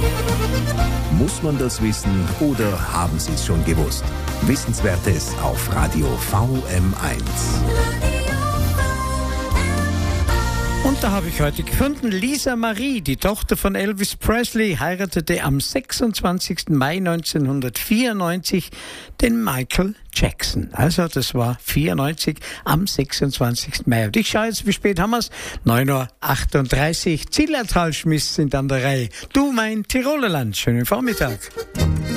Muss man das wissen oder haben Sie es schon gewusst? Wissenswertes auf Radio VM1. Und da habe ich heute gefunden, Lisa Marie, die Tochter von Elvis Presley, heiratete am 26. Mai 1994 den Michael Jackson. Also das war 94 am 26. Mai. Und ich schaue jetzt, wie spät haben wir es? 9.38 Uhr. Zillertal-Schmiss sind an der Reihe. Du, mein Tirolerland. Schönen Vormittag.